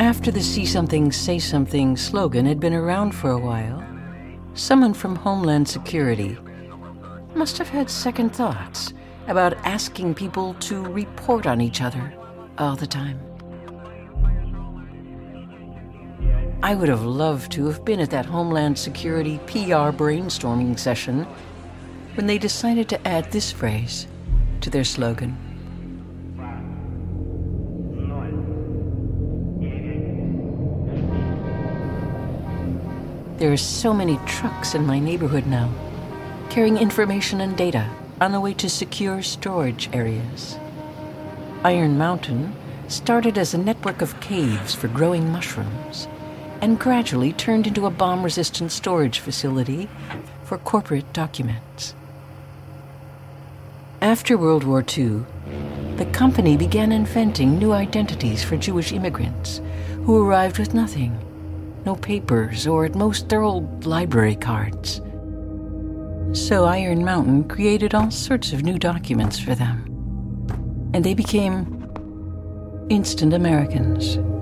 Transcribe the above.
After the See Something, Say Something slogan had been around for a while, someone from Homeland Security must have had second thoughts about asking people to report on each other all the time. I would have loved to have been at that Homeland Security PR brainstorming session when they decided to add this phrase to their slogan. There are so many trucks in my neighborhood now, carrying information and data on the way to secure storage areas. Iron Mountain started as a network of caves for growing mushrooms and gradually turned into a bomb-resistant storage facility for corporate documents. After World War II, the company began inventing new identities for Jewish immigrants who arrived with nothing, no papers, or at most their old library cards. So Iron Mountain created all sorts of new documents for them, and they became instant Americans.